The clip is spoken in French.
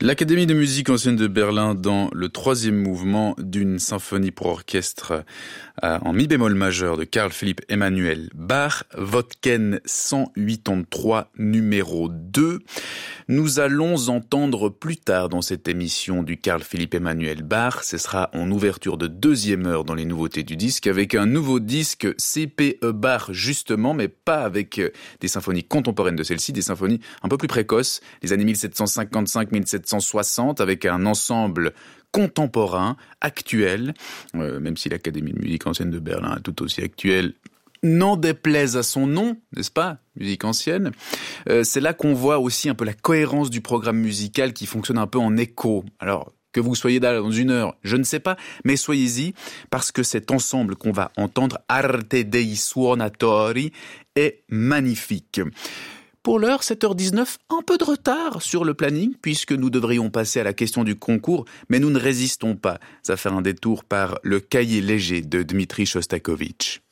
L'Académie de musique ancienne de Berlin dans le troisième mouvement d'une symphonie pour orchestre en mi bémol majeur de Carl Philipp Emanuel Bach, Wodken 183 numéro 2. Nous allons entendre plus tard dans cette émission du Carl Philipp Emanuel Bach, ce sera en ouverture de deuxième heure dans les nouveautés du disque, avec un nouveau disque CPE Bach justement, mais pas avec des symphonies contemporaines de celle-ci, des symphonies un peu plus précoces, les années 1755-1760, avec un ensemble contemporain, actuel, même si l'Académie de musique ancienne de Berlin est tout aussi actuelle, n'en déplaise à son nom, n'est-ce pas, musique ancienne. C'est là qu'on voit aussi un peu la cohérence du programme musical qui fonctionne un peu en écho. Alors, que vous soyez là dans une heure, je ne sais pas, mais soyez-y, parce que cet ensemble qu'on va entendre, Arte dei Suonatori, est magnifique. Pour l'heure, 7h19, un peu de retard sur le planning, puisque nous devrions passer à la question du concours, mais nous ne résistons pas à faire un détour par le cahier léger de Dmitri Shostakovich.